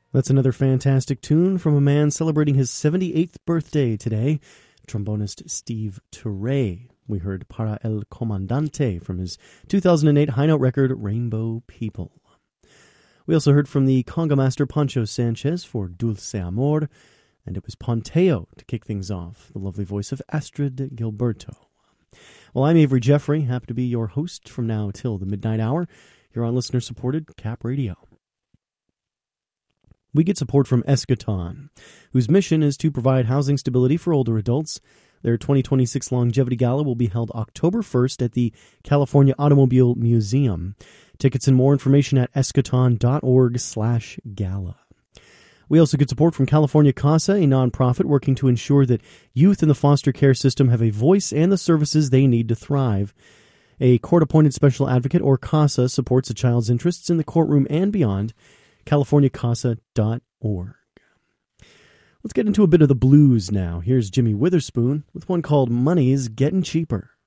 That's another fantastic tune from a man celebrating his 78th birthday today, trombonist Steve Turre. We heard Para el Comandante from his 2008 high note record, Rainbow People. We also heard from the conga master Pancho Sanchez for Dulce Amor, and it was Ponteo to kick things off, the lovely voice of Astrid Gilberto. Well, I'm Avery Jeffrey, happy to be your host from now till the midnight hour here on listener-supported Cap Radio. We get support from Eschaton, whose mission is to provide housing stability for older adults. Their 2026 Longevity Gala will be held October 1st at the California Automobile Museum. Tickets and more information at eschaton.org/gala. We also get support from California CASA, a nonprofit working to ensure that youth in the foster care system have a voice and the services they need to thrive. A court-appointed special advocate, or CASA, supports a child's interests in the courtroom and beyond. CaliforniaCasa.org. Let's get into a bit of the blues now. Here's Jimmy Witherspoon with one called Money's Getting Cheaper.